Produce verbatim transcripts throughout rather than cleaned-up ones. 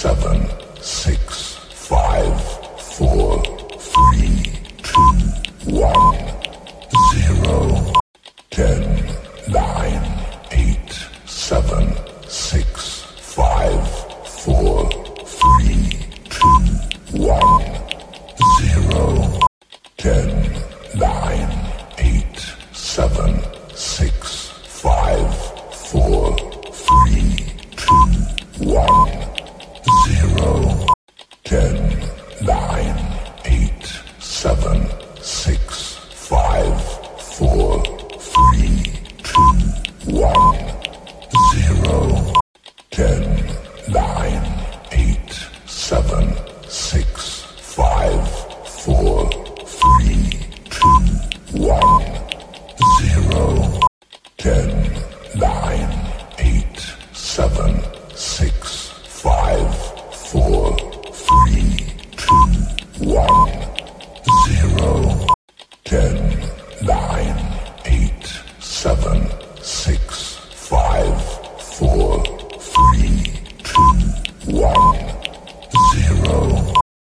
seven, six, five, four, three, two, one, zero. ten, nine, eight, seven, six, five, four, three, two, one, zero. ten, nine, eight, seven, six, five, four, three, two, one, zero. ten, nine, eight, seven, six, five, four, three, two, one, zero. ten, nine, eight, seven, six, five, four, three, two, one, zero. ten, nine, eight, seven, six, five, four, three, two, one, zero. ten, nine, eight, seven, six, five, four, three, two, one, zero.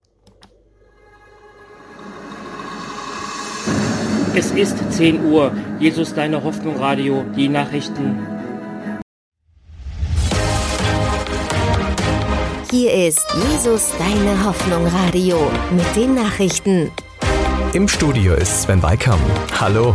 Es ist zehn Uhr. Jesus, deine Hoffnung, Radio, die Nachrichten. Hier ist Jesus, deine Hoffnung, Radio mit den Nachrichten. Im Studio ist Sven Weikam. Hallo.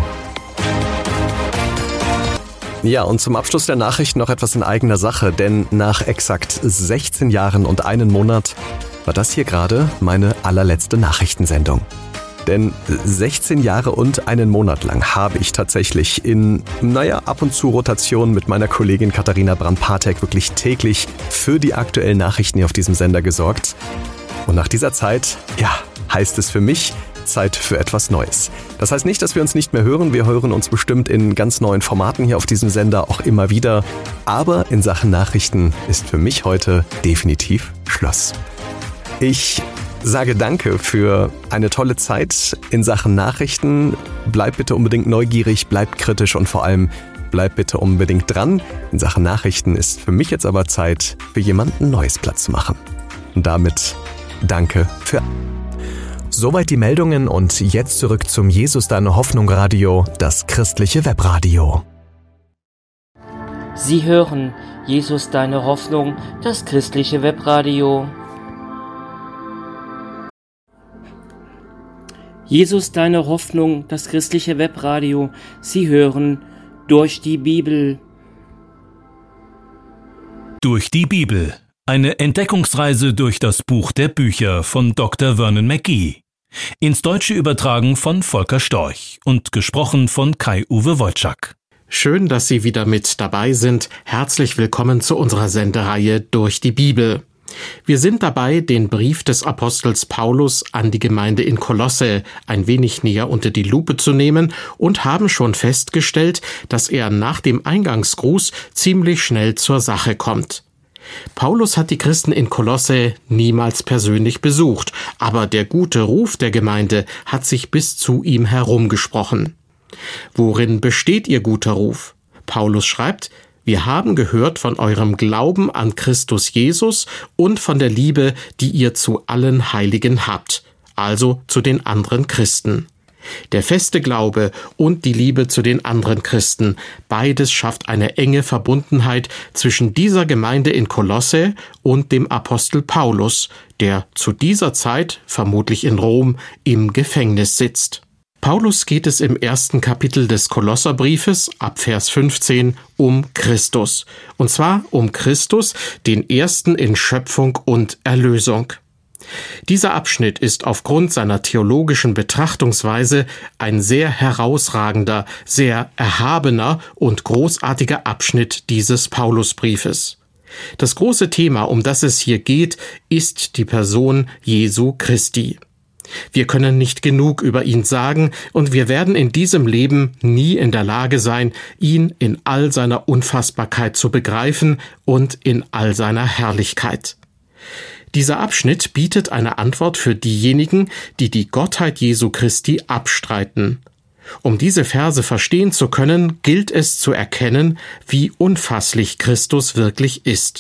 Ja, und zum Abschluss der Nachrichten noch etwas in eigener Sache, denn nach exakt sechzehn Jahren und einen Monat war das hier gerade meine allerletzte Nachrichtensendung. Denn sechzehn Jahre und einen Monat lang habe ich tatsächlich in, naja, ab und zu Rotation mit meiner Kollegin Katharina Brandt-Patek wirklich täglich für die aktuellen Nachrichten hier auf diesem Sender gesorgt. Und nach dieser Zeit, ja, heißt es für mich, Zeit für etwas Neues. Das heißt nicht, dass wir uns nicht mehr hören. Wir hören uns bestimmt in ganz neuen Formaten hier auf diesem Sender auch immer wieder. Aber in Sachen Nachrichten ist für mich heute definitiv Schluss. Ich sage danke für eine tolle Zeit in Sachen Nachrichten. Bleibt bitte unbedingt neugierig, bleibt kritisch und vor allem bleibt bitte unbedingt dran. In Sachen Nachrichten ist für mich jetzt aber Zeit, für jemanden Neues Platz zu machen. Und damit danke für... Soweit die Meldungen und jetzt zurück zum Jesus, deine Hoffnung Radio, das christliche Webradio. Sie hören Jesus, deine Hoffnung, das christliche Webradio. Jesus, deine Hoffnung, das christliche Webradio. Sie hören durch die Bibel. Durch die Bibel. Eine Entdeckungsreise durch das Buch der Bücher von Doktor Vernon McGee. Ins Deutsche übertragen von Volker Storch und gesprochen von Kai-Uwe Wojczak. Schön, dass Sie wieder mit dabei sind. Herzlich willkommen zu unserer Sendereihe Durch die Bibel. Wir sind dabei, den Brief des Apostels Paulus an die Gemeinde in Kolosse ein wenig näher unter die Lupe zu nehmen und haben schon festgestellt, dass er nach dem Eingangsgruß ziemlich schnell zur Sache kommt. Paulus hat die Christen in Kolosse niemals persönlich besucht, aber der gute Ruf der Gemeinde hat sich bis zu ihm herumgesprochen. Worin besteht ihr guter Ruf? Paulus schreibt: Wir haben gehört von eurem Glauben an Christus Jesus und von der Liebe, die ihr zu allen Heiligen habt, also zu den anderen Christen. Der feste Glaube und die Liebe zu den anderen Christen, beides schafft eine enge Verbundenheit zwischen dieser Gemeinde in Kolosse und dem Apostel Paulus, der zu dieser Zeit, vermutlich in Rom, im Gefängnis sitzt. Paulus geht es im ersten Kapitel des Kolosserbriefes, ab Vers fünfzehn, um Christus. Und zwar um Christus, den Ersten in Schöpfung und Erlösung. Dieser Abschnitt ist aufgrund seiner theologischen Betrachtungsweise ein sehr herausragender, sehr erhabener und großartiger Abschnitt dieses Paulusbriefes. Das große Thema, um das es hier geht, ist die Person Jesu Christi. Wir können nicht genug über ihn sagen und wir werden in diesem Leben nie in der Lage sein, ihn in all seiner Unfassbarkeit zu begreifen und in all seiner Herrlichkeit. Dieser Abschnitt bietet eine Antwort für diejenigen, die die Gottheit Jesu Christi abstreiten. Um diese Verse verstehen zu können, gilt es zu erkennen, wie unfasslich Christus wirklich ist.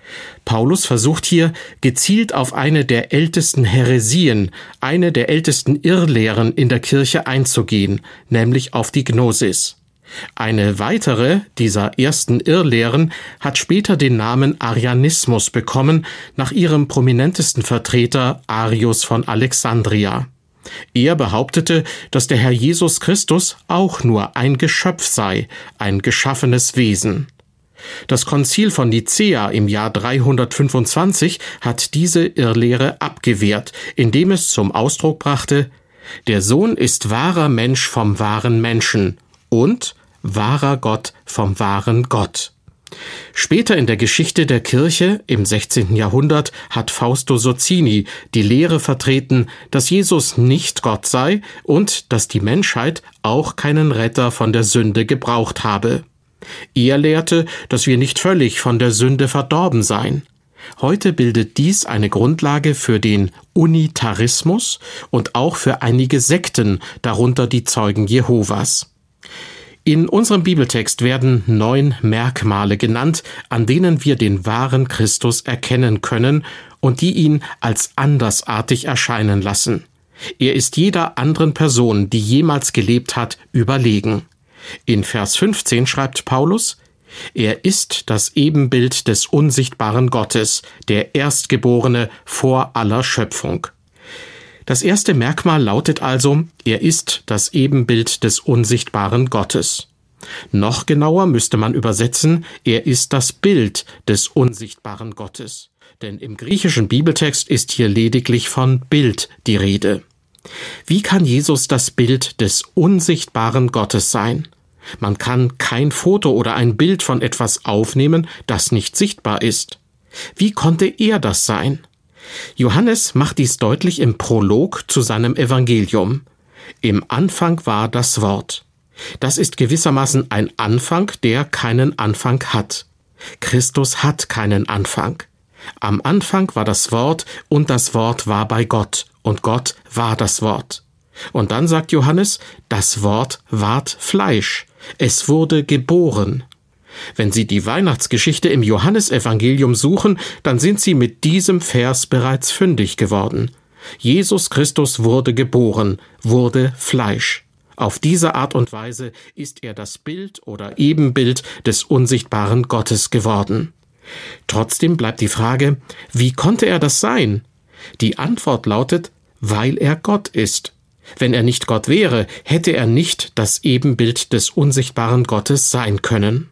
Paulus versucht hier gezielt auf eine der ältesten Häresien, eine der ältesten Irrlehren in der Kirche einzugehen, nämlich auf die Gnosis. Eine weitere dieser ersten Irrlehren hat später den Namen Arianismus bekommen, nach ihrem prominentesten Vertreter Arius von Alexandria. Er behauptete, dass der Herr Jesus Christus auch nur ein Geschöpf sei, ein geschaffenes Wesen. Das Konzil von Nicäa im Jahr dreihundertfünfundzwanzig hat diese Irrlehre abgewehrt, indem es zum Ausdruck brachte: Der Sohn ist wahrer Mensch vom wahren Menschen und wahrer Gott vom wahren Gott. Später in der Geschichte der Kirche im sechzehnten Jahrhundert hat Fausto Sozzini die Lehre vertreten, dass Jesus nicht Gott sei und dass die Menschheit auch keinen Retter von der Sünde gebraucht habe. Er lehrte, dass wir nicht völlig von der Sünde verdorben seien. Heute bildet dies eine Grundlage für den Unitarismus und auch für einige Sekten, darunter die Zeugen Jehovas. In unserem Bibeltext werden neun Merkmale genannt, an denen wir den wahren Christus erkennen können und die ihn als andersartig erscheinen lassen. Er ist jeder anderen Person, die jemals gelebt hat, überlegen. In Vers fünfzehn schreibt Paulus: Er ist das Ebenbild des unsichtbaren Gottes, der Erstgeborene vor aller Schöpfung. Das erste Merkmal lautet also: Er ist das Ebenbild des unsichtbaren Gottes. Noch genauer müsste man übersetzen: Er ist das Bild des unsichtbaren Gottes. Denn im griechischen Bibeltext ist hier lediglich von Bild die Rede. Wie kann Jesus das Bild des unsichtbaren Gottes sein? Man kann kein Foto oder ein Bild von etwas aufnehmen, das nicht sichtbar ist. Wie konnte er das sein? Johannes macht dies deutlich im Prolog zu seinem Evangelium. Im Anfang war das Wort. Das ist gewissermaßen ein Anfang, der keinen Anfang hat. Christus hat keinen Anfang. Am Anfang war das Wort und das Wort war bei Gott und Gott war das Wort. Und dann sagt Johannes, das Wort ward Fleisch. Es wurde geboren. Wenn Sie die Weihnachtsgeschichte im Johannesevangelium suchen, dann sind Sie mit diesem Vers bereits fündig geworden. Jesus Christus wurde geboren, wurde Fleisch. Auf diese Art und Weise ist er das Bild oder Ebenbild des unsichtbaren Gottes geworden. Trotzdem bleibt die Frage, wie konnte er das sein? Die Antwort lautet, weil er Gott ist. Wenn er nicht Gott wäre, hätte er nicht das Ebenbild des unsichtbaren Gottes sein können.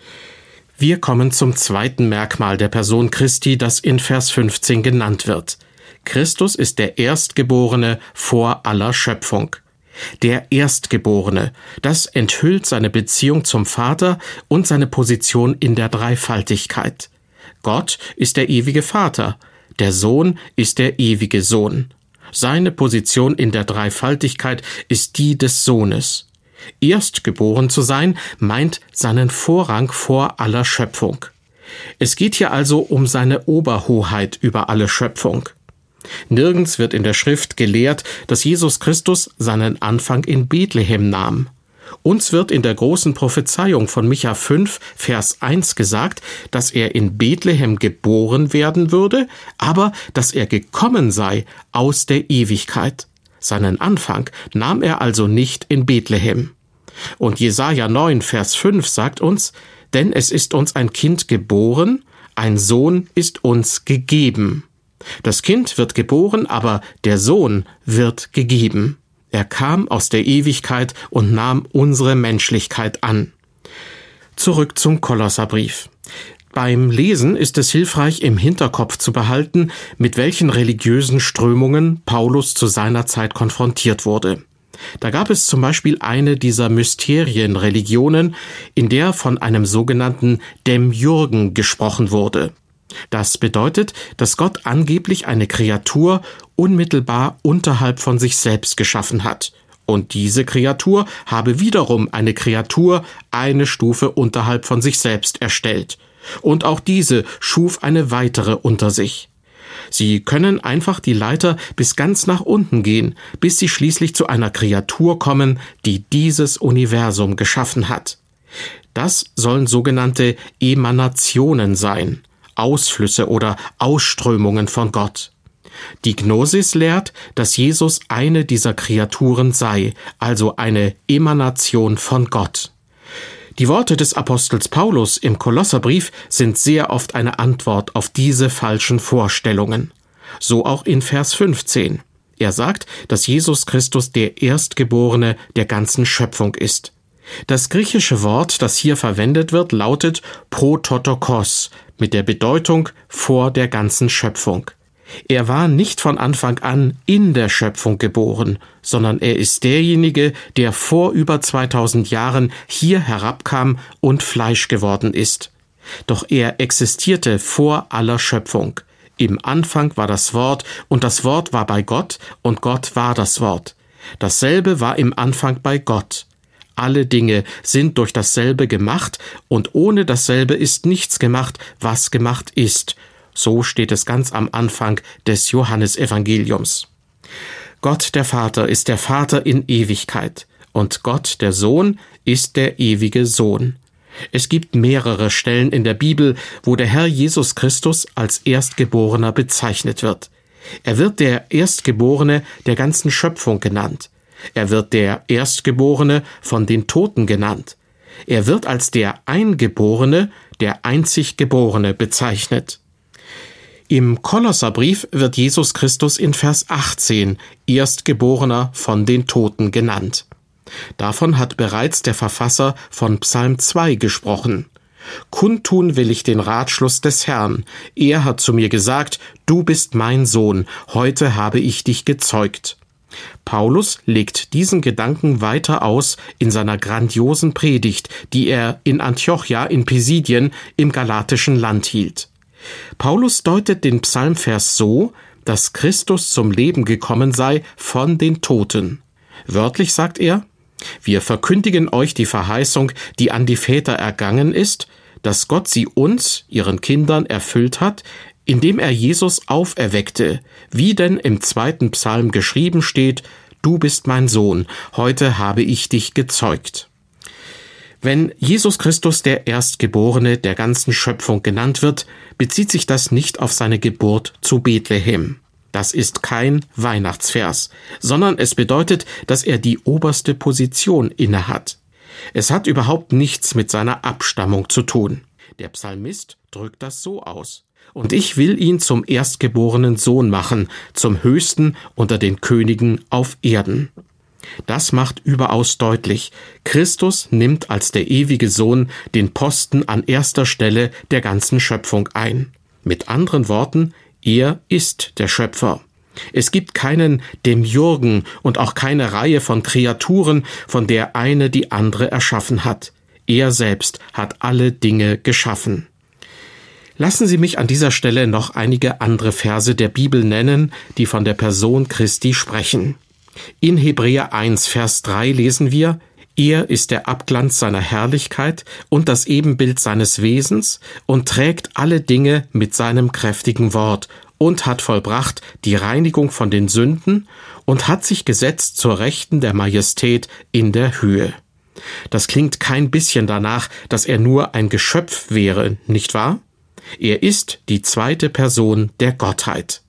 Wir kommen zum zweiten Merkmal der Person Christi, das in Vers fünfzehn genannt wird. Christus ist der Erstgeborene vor aller Schöpfung. Der Erstgeborene, das enthüllt seine Beziehung zum Vater und seine Position in der Dreifaltigkeit. Gott ist der ewige Vater, der Sohn ist der ewige Sohn. Seine Position in der Dreifaltigkeit ist die des Sohnes. Erstgeboren zu sein meint seinen Vorrang vor aller Schöpfung. Es geht hier also um seine Oberhoheit über alle Schöpfung. Nirgends wird in der Schrift gelehrt, dass Jesus Christus seinen Anfang in Bethlehem nahm. Uns wird in der großen Prophezeiung von Micha fünf, Vers eins gesagt, dass er in Bethlehem geboren werden würde, aber dass er gekommen sei aus der Ewigkeit. Seinen Anfang nahm er also nicht in Bethlehem. Und Jesaja neun, Vers fünf sagt uns, denn es ist uns ein Kind geboren, ein Sohn ist uns gegeben. Das Kind wird geboren, aber der Sohn wird gegeben. Er kam aus der Ewigkeit und nahm unsere Menschlichkeit an. Zurück zum Kolosserbrief. Beim Lesen ist es hilfreich, im Hinterkopf zu behalten, mit welchen religiösen Strömungen Paulus zu seiner Zeit konfrontiert wurde. Da gab es zum Beispiel eine dieser Mysterienreligionen, in der von einem sogenannten Demiurgen gesprochen wurde. Das bedeutet, dass Gott angeblich eine Kreatur unmittelbar unterhalb von sich selbst geschaffen hat. Und diese Kreatur habe wiederum eine Kreatur eine Stufe unterhalb von sich selbst erstellt. Und auch diese schuf eine weitere unter sich. Sie können einfach die Leiter bis ganz nach unten gehen, bis sie schließlich zu einer Kreatur kommen, die dieses Universum geschaffen hat. Das sollen sogenannte Emanationen sein. Ausflüsse oder Ausströmungen von Gott. Die Gnosis lehrt, dass Jesus eine dieser Kreaturen sei, also eine Emanation von Gott. Die Worte des Apostels Paulus im Kolosserbrief sind sehr oft eine Antwort auf diese falschen Vorstellungen. So auch in Vers fünfzehn. Er sagt, dass Jesus Christus der Erstgeborene der ganzen Schöpfung ist. Das griechische Wort, das hier verwendet wird, lautet prototokos, mit der Bedeutung vor der ganzen Schöpfung. Er war nicht von Anfang an in der Schöpfung geboren, sondern er ist derjenige, der vor über zweitausend Jahren hier herabkam und Fleisch geworden ist. Doch er existierte vor aller Schöpfung. Im Anfang war das Wort, und das Wort war bei Gott, und Gott war das Wort. Dasselbe war im Anfang bei Gott. Alle Dinge sind durch dasselbe gemacht, und ohne dasselbe ist nichts gemacht, was gemacht ist. So steht es ganz am Anfang des Johannesevangeliums. Gott der Vater ist der Vater in Ewigkeit, und Gott der Sohn ist der ewige Sohn. Es gibt mehrere Stellen in der Bibel, wo der Herr Jesus Christus als Erstgeborener bezeichnet wird. Er wird der Erstgeborene der ganzen Schöpfung genannt. Er wird der Erstgeborene von den Toten genannt. Er wird als der Eingeborene, der Einziggeborene bezeichnet. Im Kolosserbrief wird Jesus Christus in Vers achtzehn Erstgeborener von den Toten genannt. Davon hat bereits der Verfasser von Psalm zwei gesprochen. Kundtun will ich den Ratschluss des Herrn. Er hat zu mir gesagt, du bist mein Sohn, heute habe ich dich gezeugt. Paulus legt diesen Gedanken weiter aus in seiner grandiosen Predigt, die er in Antiochia in Pisidien im galatischen Land hielt. Paulus deutet den Psalmvers so, dass Christus zum Leben gekommen sei von den Toten. Wörtlich sagt er, wir verkündigen euch die Verheißung, die an die Väter ergangen ist, dass Gott sie uns, ihren Kindern, erfüllt hat, indem er Jesus auferweckte, wie denn im zweiten Psalm geschrieben steht, du bist mein Sohn, heute habe ich dich gezeugt. Wenn Jesus Christus der Erstgeborene der ganzen Schöpfung genannt wird, bezieht sich das nicht auf seine Geburt zu Bethlehem. Das ist kein Weihnachtsvers, sondern es bedeutet, dass er die oberste Position innehat. Es hat überhaupt nichts mit seiner Abstammung zu tun. Der Psalmist drückt das so aus. Und ich will ihn zum erstgeborenen Sohn machen, zum Höchsten unter den Königen auf Erden. Das macht überaus deutlich, Christus nimmt als der ewige Sohn den Posten an erster Stelle der ganzen Schöpfung ein. Mit anderen Worten, er ist der Schöpfer. Es gibt keinen Demiurgen und auch keine Reihe von Kreaturen, von der eine die andere erschaffen hat. Er selbst hat alle Dinge geschaffen. Lassen Sie mich an dieser Stelle noch einige andere Verse der Bibel nennen, die von der Person Christi sprechen. In Hebräer eins, Vers drei lesen wir, er ist der Abglanz seiner Herrlichkeit und das Ebenbild seines Wesens und trägt alle Dinge mit seinem kräftigen Wort und hat vollbracht die Reinigung von den Sünden und hat sich gesetzt zur Rechten der Majestät in der Höhe. Das klingt kein bisschen danach, dass er nur ein Geschöpf wäre, nicht wahr? Er ist die zweite Person der Gottheit.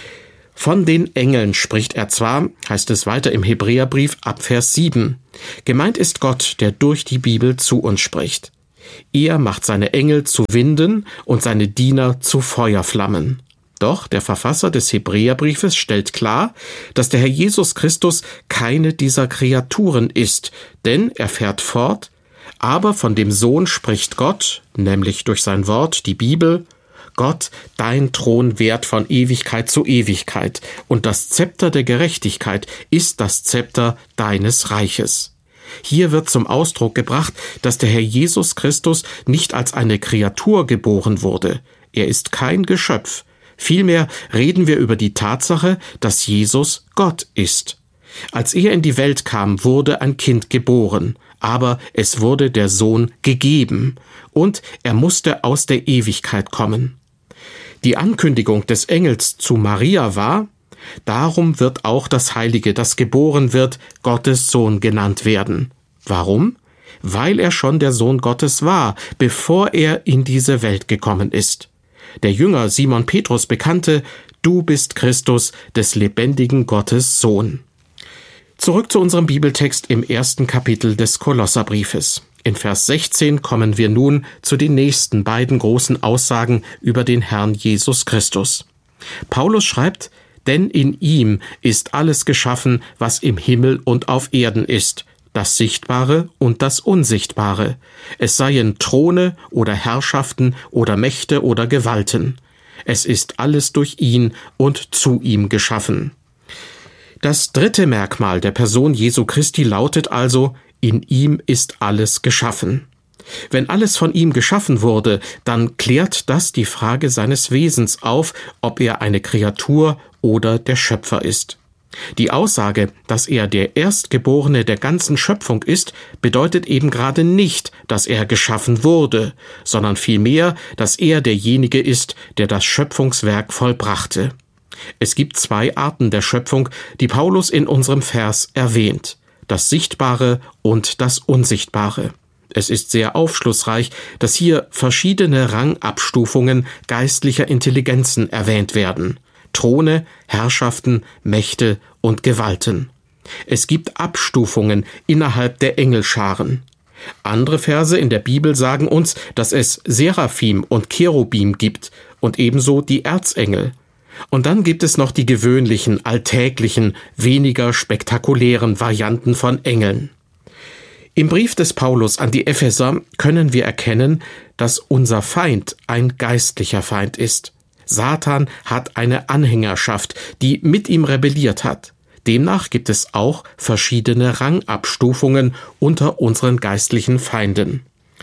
Von den Engeln spricht er zwar, heißt es weiter im Hebräerbrief ab Vers sieben. Gemeint ist Gott, der durch die Bibel zu uns spricht. Er macht seine Engel zu Winden und seine Diener zu Feuerflammen. Doch der Verfasser des Hebräerbriefes stellt klar, dass der Herr Jesus Christus keine dieser Kreaturen ist, denn er fährt fort, aber von dem Sohn spricht Gott, nämlich durch sein Wort, die Bibel, Gott, dein Thron währt von Ewigkeit zu Ewigkeit, und das Zepter der Gerechtigkeit ist das Zepter deines Reiches. Hier wird zum Ausdruck gebracht, dass der Herr Jesus Christus nicht als eine Kreatur geboren wurde. Er ist kein Geschöpf. Vielmehr reden wir über die Tatsache, dass Jesus Gott ist. Als er in die Welt kam, wurde ein Kind geboren, aber es wurde der Sohn gegeben, und er musste aus der Ewigkeit kommen. Die Ankündigung des Engels zu Maria war, darum wird auch das Heilige, das geboren wird, Gottes Sohn genannt werden. Warum? Weil er schon der Sohn Gottes war, bevor er in diese Welt gekommen ist. Der Jünger Simon Petrus bekannte: Du bist Christus, des lebendigen Gottes Sohn. Zurück zu unserem Bibeltext im ersten Kapitel des Kolosserbriefes. In Vers sechzehn kommen wir nun zu den nächsten beiden großen Aussagen über den Herrn Jesus Christus. Paulus schreibt: Denn in ihm ist alles geschaffen, was im Himmel und auf Erden ist, das Sichtbare und das Unsichtbare. Es seien Throne oder Herrschaften oder Mächte oder Gewalten. Es ist alles durch ihn und zu ihm geschaffen. Das dritte Merkmal der Person Jesu Christi lautet also: In ihm ist alles geschaffen. Wenn alles von ihm geschaffen wurde, dann klärt das die Frage seines Wesens auf, ob er eine Kreatur oder der Schöpfer ist. Die Aussage, dass er der Erstgeborene der ganzen Schöpfung ist, bedeutet eben gerade nicht, dass er geschaffen wurde, sondern vielmehr, dass er derjenige ist, der das Schöpfungswerk vollbrachte. Es gibt zwei Arten der Schöpfung, die Paulus in unserem Vers erwähnt: das Sichtbare und das Unsichtbare. Es ist sehr aufschlussreich, dass hier verschiedene Rangabstufungen geistlicher Intelligenzen erwähnt werden: Throne, Herrschaften, Mächte und Gewalten. Es gibt Abstufungen innerhalb der Engelscharen. Andere Verse in der Bibel sagen uns, dass es Seraphim und Cherubim gibt und ebenso die Erzengel. Und dann gibt es noch die gewöhnlichen, alltäglichen, weniger spektakulären Varianten von Engeln. Im Brief des Paulus an die Epheser können wir erkennen, dass unser Feind ein geistlicher Feind ist. Satan hat eine Anhängerschaft, die mit ihm rebelliert hat. Demnach gibt es auch verschiedene Rangabstufungen unter unseren geistlichen Feinden.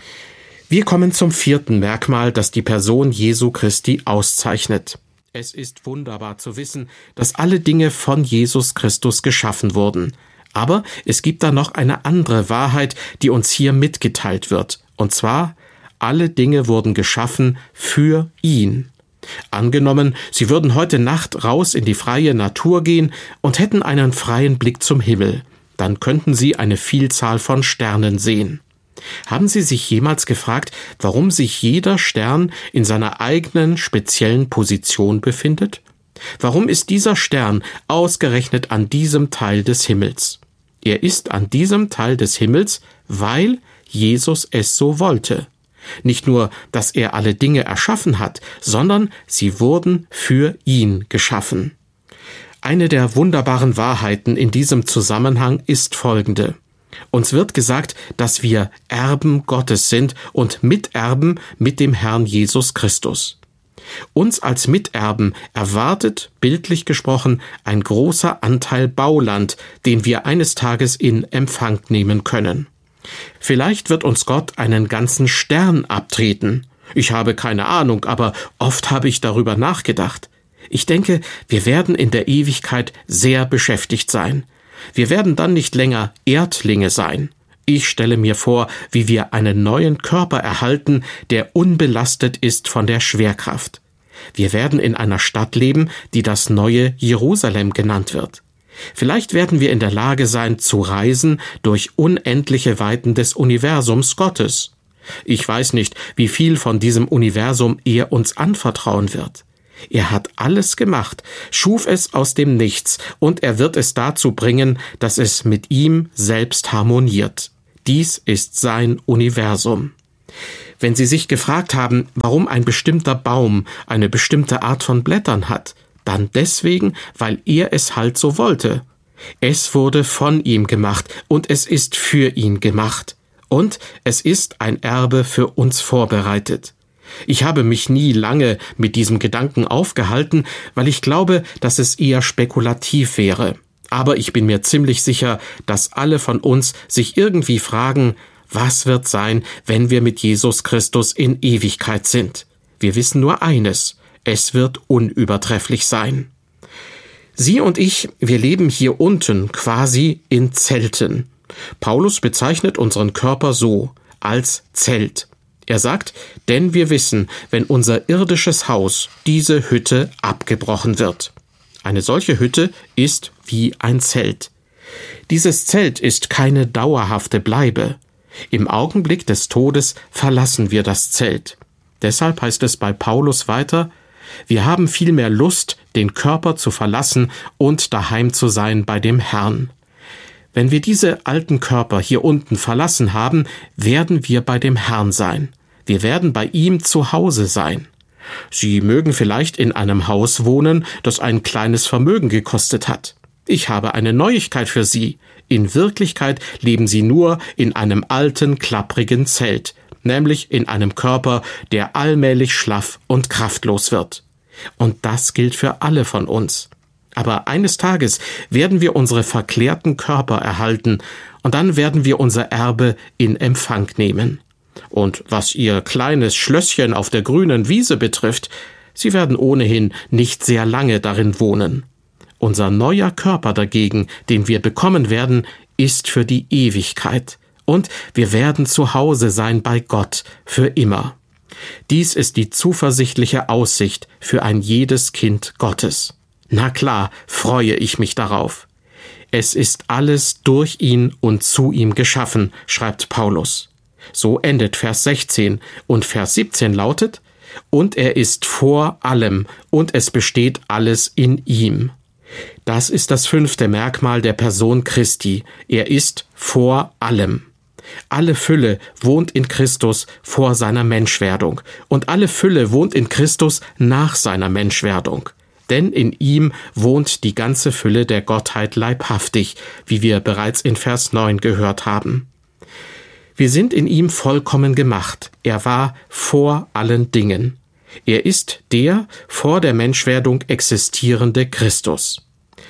Wir kommen zum vierten Merkmal, das die Person Jesu Christi auszeichnet. Es ist wunderbar zu wissen, dass alle Dinge von Jesus Christus geschaffen wurden. Aber es gibt da noch eine andere Wahrheit, die uns hier mitgeteilt wird. Und zwar: Alle Dinge wurden geschaffen für ihn. Angenommen, Sie würden heute Nacht raus in die freie Natur gehen und hätten einen freien Blick zum Himmel. Dann könnten Sie eine Vielzahl von Sternen sehen. Haben Sie sich jemals gefragt, warum sich jeder Stern in seiner eigenen speziellen Position befindet? Warum ist dieser Stern ausgerechnet an diesem Teil des Himmels? Er ist an diesem Teil des Himmels, weil Jesus es so wollte. Nicht nur, dass er alle Dinge erschaffen hat, sondern sie wurden für ihn geschaffen. Eine der wunderbaren Wahrheiten in diesem Zusammenhang ist folgende: Uns wird gesagt, dass wir Erben Gottes sind und Miterben mit dem Herrn Jesus Christus. Uns als Miterben erwartet, bildlich gesprochen, ein großer Anteil Bauland, den wir eines Tages in Empfang nehmen können. Vielleicht wird uns Gott einen ganzen Stern abtreten. Ich habe keine Ahnung, aber oft habe ich darüber nachgedacht. Ich denke, wir werden in der Ewigkeit sehr beschäftigt sein. Wir werden dann nicht länger Erdlinge sein. Ich stelle mir vor, wie wir einen neuen Körper erhalten, der unbelastet ist von der Schwerkraft. Wir werden in einer Stadt leben, die das neue Jerusalem genannt wird. Vielleicht werden wir in der Lage sein, zu reisen durch unendliche Weiten des Universums Gottes. Ich weiß nicht, wie viel von diesem Universum er uns anvertrauen wird. Er hat alles gemacht, schuf es aus dem Nichts, und er wird es dazu bringen, dass es mit ihm selbst harmoniert. Dies ist sein Universum. Wenn Sie sich gefragt haben, warum ein bestimmter Baum eine bestimmte Art von Blättern hat, dann deswegen, weil er es halt so wollte. Es wurde von ihm gemacht und es ist für ihn gemacht. Und es ist ein Erbe für uns vorbereitet. Ich habe mich nie lange mit diesem Gedanken aufgehalten, weil ich glaube, dass es eher spekulativ wäre. Aber ich bin mir ziemlich sicher, dass alle von uns sich irgendwie fragen, was wird sein, wenn wir mit Jesus Christus in Ewigkeit sind? Wir wissen nur eines: Es wird unübertrefflich sein. Sie und ich, wir leben hier unten quasi in Zelten. Paulus bezeichnet unseren Körper so, als Zelt. Er sagt, denn wir wissen, wenn unser irdisches Haus, diese Hütte, abgebrochen wird. Eine solche Hütte ist wie ein Zelt. Dieses Zelt ist keine dauerhafte Bleibe. Im Augenblick des Todes verlassen wir das Zelt. Deshalb heißt es bei Paulus weiter: Wir haben vielmehr Lust, den Körper zu verlassen und daheim zu sein bei dem Herrn. Wenn wir diese alten Körper hier unten verlassen haben, werden wir bei dem Herrn sein. Wir werden bei ihm zu Hause sein. Sie mögen vielleicht in einem Haus wohnen, das ein kleines Vermögen gekostet hat. Ich habe eine Neuigkeit für Sie. In Wirklichkeit leben Sie nur in einem alten, klapprigen Zelt, nämlich in einem Körper, der allmählich schlaff und kraftlos wird. Und das gilt für alle von uns. Aber eines Tages werden wir unsere verklärten Körper erhalten, und dann werden wir unser Erbe in Empfang nehmen. Und was Ihr kleines Schlösschen auf der grünen Wiese betrifft, Sie werden ohnehin nicht sehr lange darin wohnen. Unser neuer Körper dagegen, den wir bekommen werden, ist für die Ewigkeit. Und wir werden zu Hause sein bei Gott für immer. Dies ist die zuversichtliche Aussicht für ein jedes Kind Gottes. Na klar, freue ich mich darauf. Es ist alles durch ihn und zu ihm geschaffen, schreibt Paulus. So endet Vers sechzehn, und Vers siebzehn lautet: Und er ist vor allem, und es besteht alles in ihm. Das ist das fünfte Merkmal der Person Christi. Er ist vor allem. Alle Fülle wohnt in Christus vor seiner Menschwerdung, und alle Fülle wohnt in Christus nach seiner Menschwerdung. Denn in ihm wohnt die ganze Fülle der Gottheit leibhaftig, wie wir bereits in Vers neun gehört haben. Wir sind in ihm vollkommen gemacht. Er war vor allen Dingen. Er ist der vor der Menschwerdung existierende Christus.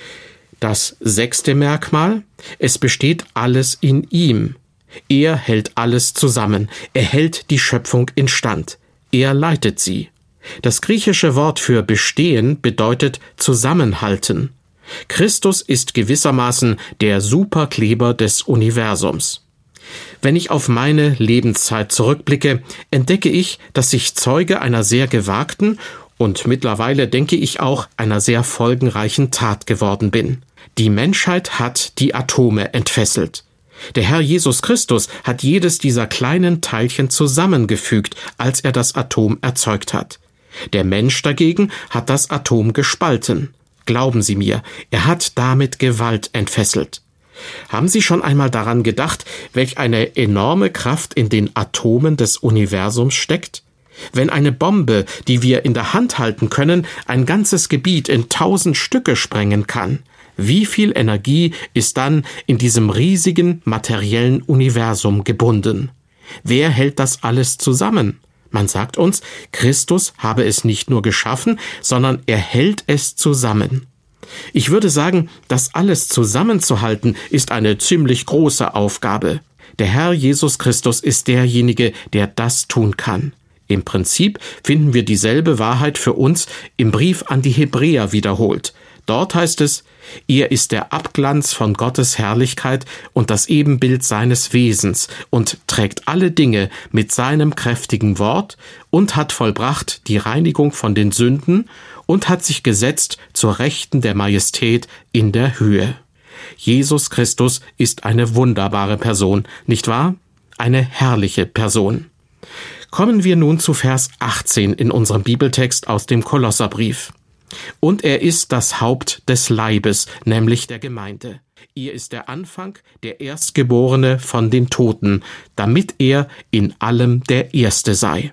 Das sechste Merkmal: Es besteht alles in ihm. Er hält alles zusammen. Er hält die Schöpfung instand. Er leitet sie. Das griechische Wort für bestehen bedeutet zusammenhalten. Christus ist gewissermaßen der Superkleber des Universums. Wenn ich auf meine Lebenszeit zurückblicke, entdecke ich, dass ich Zeuge einer sehr gewagten und mittlerweile denke ich auch einer sehr folgenreichen Tat geworden bin. Die Menschheit hat die Atome entfesselt. Der Herr Jesus Christus hat jedes dieser kleinen Teilchen zusammengefügt, als er das Atom erzeugt hat. Der Mensch dagegen hat das Atom gespalten. Glauben Sie mir, er hat damit Gewalt entfesselt. Haben Sie schon einmal daran gedacht, welch eine enorme Kraft in den Atomen des Universums steckt? Wenn eine Bombe, die wir in der Hand halten können, ein ganzes Gebiet in tausend Stücke sprengen kann, wie viel Energie ist dann in diesem riesigen materiellen Universum gebunden? Wer hält das alles zusammen? Man sagt uns, Christus habe es nicht nur geschaffen, sondern er hält es zusammen. Ich würde sagen, das alles zusammenzuhalten ist eine ziemlich große Aufgabe. Der Herr Jesus Christus ist derjenige, der das tun kann. Im Prinzip finden wir dieselbe Wahrheit für uns im Brief an die Hebräer wiederholt. Dort heißt es: Er ist der Abglanz von Gottes Herrlichkeit und das Ebenbild seines Wesens und trägt alle Dinge mit seinem kräftigen Wort und hat vollbracht die Reinigung von den Sünden und hat sich gesetzt zur Rechten der Majestät in der Höhe. Jesus Christus ist eine wunderbare Person, nicht wahr? Eine herrliche Person. Kommen wir nun zu Vers achtzehn in unserem Bibeltext aus dem Kolosserbrief. Und er ist das Haupt des Leibes, nämlich der Gemeinde. Er ist der Anfang, der Erstgeborene von den Toten, damit er in allem der Erste sei.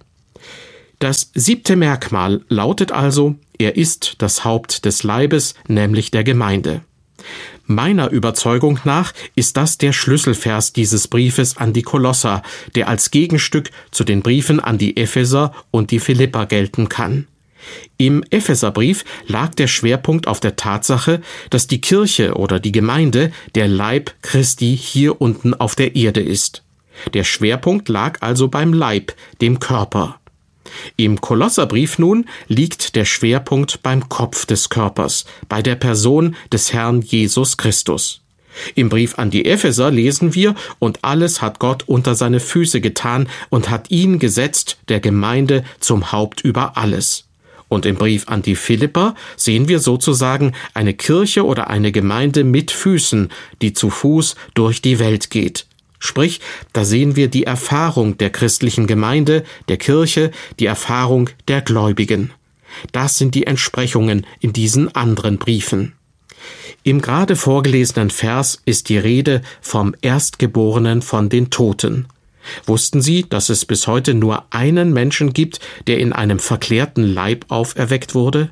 Das siebte Merkmal lautet also: Er ist das Haupt des Leibes, nämlich der Gemeinde. Meiner Überzeugung nach ist das der Schlüsselvers dieses Briefes an die Kolosser, der als Gegenstück zu den Briefen an die Epheser und die Philipper gelten kann. Im Epheserbrief lag der Schwerpunkt auf der Tatsache, dass die Kirche oder die Gemeinde der Leib Christi hier unten auf der Erde ist. Der Schwerpunkt lag also beim Leib, dem Körper. Im Kolosserbrief nun liegt der Schwerpunkt beim Kopf des Körpers, bei der Person des Herrn Jesus Christus. Im Brief an die Epheser lesen wir: Und alles hat Gott unter seine Füße getan und hat ihn gesetzt, der Gemeinde, zum Haupt über alles. Und im Brief an die Philipper sehen wir sozusagen eine Kirche oder eine Gemeinde mit Füßen, die zu Fuß durch die Welt geht. Sprich, da sehen wir die Erfahrung der christlichen Gemeinde, der Kirche, die Erfahrung der Gläubigen. Das sind die Entsprechungen in diesen anderen Briefen. Im gerade vorgelesenen Vers ist die Rede vom Erstgeborenen von den Toten. Wussten Sie, dass es bis heute nur einen Menschen gibt, der in einem verklärten Leib auferweckt wurde?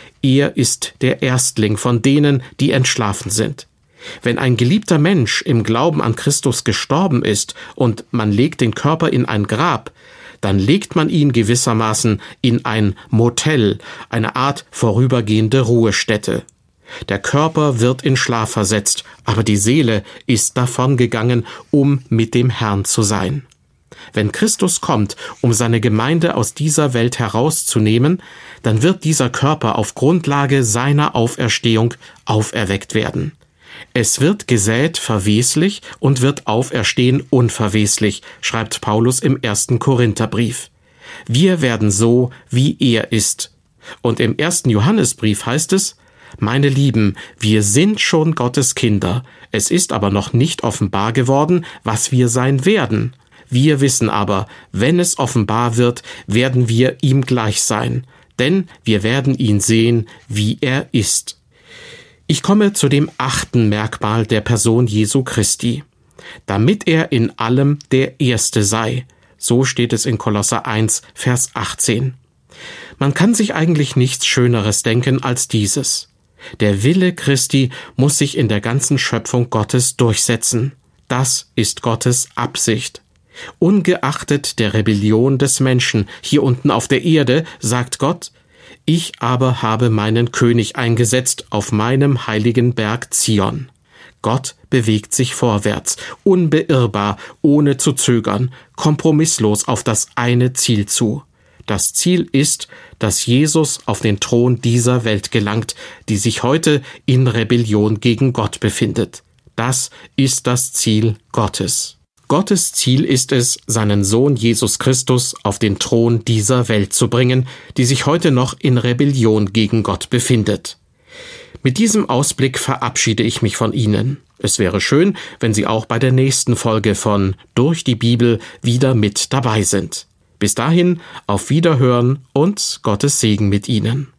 Er ist der Erstling von denen, die entschlafen sind. Wenn ein geliebter Mensch im Glauben an Christus gestorben ist und man legt den Körper in ein Grab, dann legt man ihn gewissermaßen in ein Motel, eine Art vorübergehende Ruhestätte. Der Körper wird in Schlaf versetzt, aber die Seele ist davongegangen, um mit dem Herrn zu sein. Wenn Christus kommt, um seine Gemeinde aus dieser Welt herauszunehmen, dann wird dieser Körper auf Grundlage seiner Auferstehung auferweckt werden. Es wird gesät verweslich und wird auferstehen unverweslich, schreibt Paulus im ersten Korintherbrief. Wir werden so, wie er ist. Und im ersten Johannesbrief heißt es: Meine Lieben, wir sind schon Gottes Kinder. Es ist aber noch nicht offenbar geworden, was wir sein werden. Wir wissen aber, wenn es offenbar wird, werden wir ihm gleich sein, denn wir werden ihn sehen, wie er ist. Ich komme zu dem achten Merkmal der Person Jesu Christi. Damit er in allem der Erste sei. So steht es in Kolosser eins, Vers achtzehn. Man kann sich eigentlich nichts Schöneres denken als dieses. Der Wille Christi muss sich in der ganzen Schöpfung Gottes durchsetzen. Das ist Gottes Absicht. Ungeachtet der Rebellion des Menschen hier unten auf der Erde, sagt Gott: Ich aber habe meinen König eingesetzt auf meinem heiligen Berg Zion. Gott bewegt sich vorwärts, unbeirrbar, ohne zu zögern, kompromisslos auf das eine Ziel zu. Das Ziel ist, dass Jesus auf den Thron dieser Welt gelangt, die sich heute in Rebellion gegen Gott befindet. Das ist das Ziel Gottes. Gottes Ziel ist es, seinen Sohn Jesus Christus auf den Thron dieser Welt zu bringen, die sich heute noch in Rebellion gegen Gott befindet. Mit diesem Ausblick verabschiede ich mich von Ihnen. Es wäre schön, wenn Sie auch bei der nächsten Folge von Durch die Bibel wieder mit dabei sind. Bis dahin, auf Wiederhören und Gottes Segen mit Ihnen.